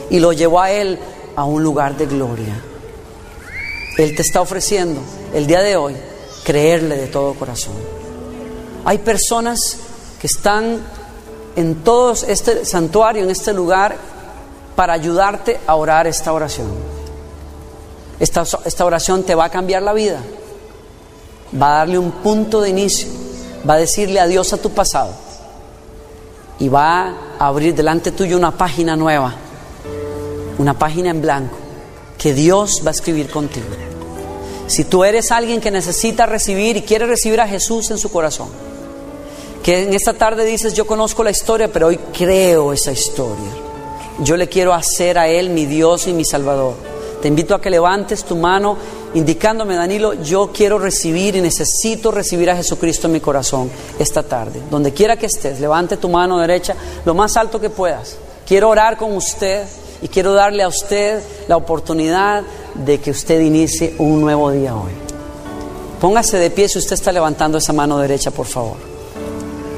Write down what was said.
y lo llevó a Él a un lugar de gloria. Él te está ofreciendo el día de hoy creerle de todo corazón. Hay personas que están en todo este santuario, en este lugar, para ayudarte a orar esta oración. Esta oración te va a cambiar la vida, va a darle un punto de inicio, va a decirle adiós a tu pasado y va a abrir delante tuyo una página nueva, una página en blanco que Dios va a escribir contigo. Si tú eres alguien que necesita recibir y quiere recibir a Jesús en su corazón, que en esta tarde dices: yo conozco la historia, pero hoy creo esa historia, yo le quiero hacer a Él mi Dios y mi Salvador, te invito a que levantes tu mano indicándome: Danilo, yo quiero recibir y necesito recibir a Jesucristo en mi corazón esta tarde. Donde quiera que estés, levante tu mano derecha lo más alto que puedas. Quiero orar con usted y quiero darle a usted la oportunidad de que usted inicie un nuevo día hoy. Póngase de pie si usted está levantando esa mano derecha, por favor.